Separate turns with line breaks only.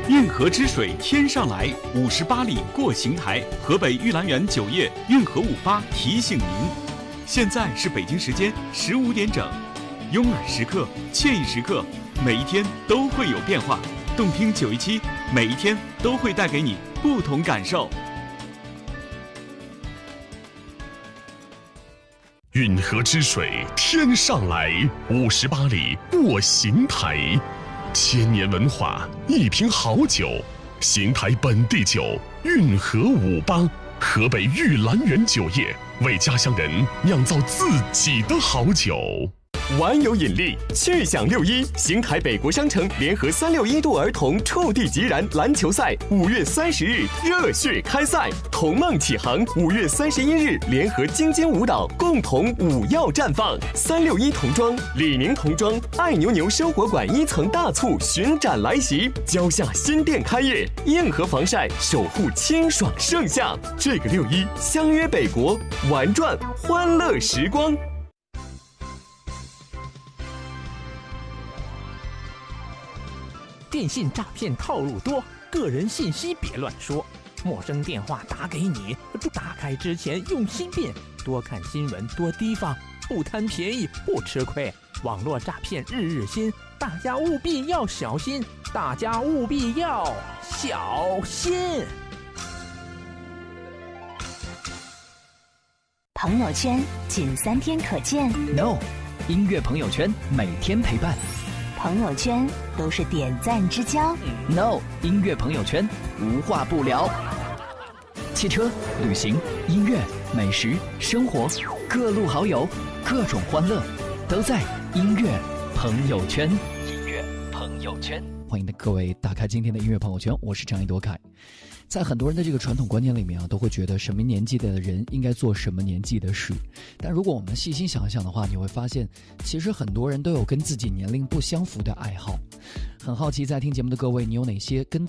运河之水天上来，58里过邢台。河北玉兰园酒业运河58提醒您，现在是北京时间15点整，慵懒时刻、惬意时刻，每一天都会有变化。动听917，每一天都会带给你不同感受。
运河之水天上来，58里过邢台。千年文化，一瓶好酒，邢台本地酒，运河58，河北玉兰园酒业为家乡人酿造自己的好酒。
玩有引力，趣享6·1，邢台北国商城联合361度儿童触地即燃篮球赛5月30日热血开赛，童梦启航5月31日联合京津舞蹈共同舞耀绽放，361童装、李宁童装、爱牛牛生活馆1层大促巡展来袭，蕉下新店开业，硬核防晒守护清爽盛夏。这个6·1相约北国，玩转欢乐时光。
电信诈骗套路多，个人信息别乱说。陌生电话打给你，打开之前用心辨，多看新闻，多提防，不贪便宜不吃亏。网络诈骗日日新，大家务必要小心，大家务必要小心。
朋友圈仅3天可见
，No， 音乐朋友圈每天陪伴。
朋友圈都是点赞之交
，No， 音乐朋友圈无话不聊。汽车、旅行、音乐、美食、生活，各路好友，各种欢乐，都在音乐朋友圈。音乐朋友圈，欢迎各位打开今天的音乐朋友圈，我是张一多凯。在很多人的这个传统观念里面啊，都会觉得什么年纪的人应该做什么年纪的事。但如果我们细心想一想的话，你会发现，其实很多人都有跟自己年龄不相符的爱好。很好奇，在听节目的各位，你有哪些跟